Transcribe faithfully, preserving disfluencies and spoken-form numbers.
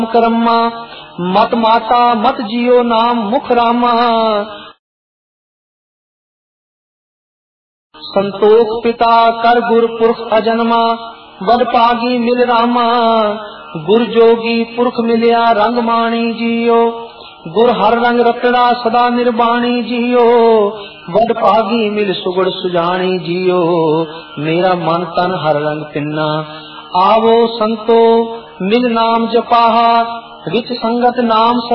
ਕਰਮਾ ਮਤ ਮਾਤਾ ਮਤ ਜੀਓ ਨਾਮ ਮੁਖ ਰਾਮਾ। ਸੰਤੋਖ ਪਿਤਾ ਕਰ ਗੁਰ ਪੁਰਖ ਅਜਨਮਾ ਵਡ ਭਾਗੀ ਮਿਲ ਰਾਮਾ। ਗੁਰ ਜੋਗੀ ਪੁਰਖ ਮਿਲਿਆ ਰੰਗ ਮਾਣੀ ਜੀਓ ਗੁਰ ਹਰ ਰੰਗ ਰਤੜਾ ਸਦਾ ਨਿਰਬਾਣੀ ਜੀਓ। ਵਡ ਭਾਗੀ ਮਿਲ ਸੁਗੜ ਸੁਜਾਣੀ ਜੀਓ ਮੇਰਾ ਮਨ ਤਨ ਹਰ ਰੰਗ ਪਿੰਨਾ। ਆਵੋ ਸੰਤੋ ਮਿਲ ਨਾਮ ਜਪਾਹਾ ਵਿੱਚ ਸੰਗਤ ਨਾਮ